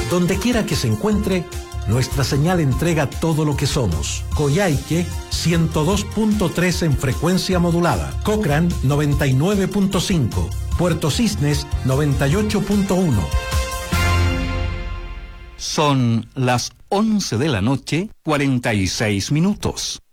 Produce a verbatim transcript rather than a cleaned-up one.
Donde quiera que se encuentre, nuestra señal entrega todo lo que somos. Coyhaique ciento dos punto tres en frecuencia modulada. Cochrane noventa y nueve punto cinco. Puerto Cisnes noventa y ocho punto uno. Son las once de la noche, cuarenta y seis minutos.